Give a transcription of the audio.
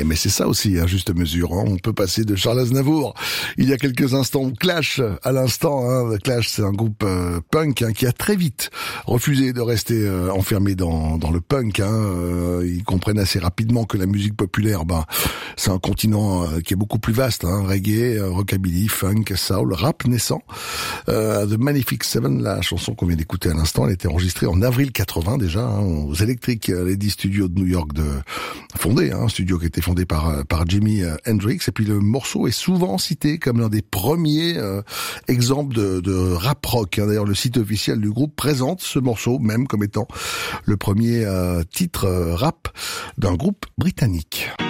mais c'est ça aussi, juste mesure. On peut passer de Charles Aznavour il y a quelques instants, Clash à l'instant. Clash, c'est un groupe punk qui a très vite refusé de rester enfermé dans le punk. Ils comprennent assez rapidement que la musique populaire, c'est un continent qui est beaucoup plus vaste. Reggae, rockabilly, funk, soul, rap naissant. The Magnific Seven, la chanson qu'on vient d'écouter à l'instant, elle a été enregistrée en avril 80 déjà, aux Electric Lady Studios de New York un studio qui a été fondé par Jimi Hendrix. Et puis le morceau est souvent cité comme l'un des premiers exemples de rap rock. D'ailleurs, le site officiel du groupe présente ce morceau même comme étant le premier titre rap d'un groupe britannique.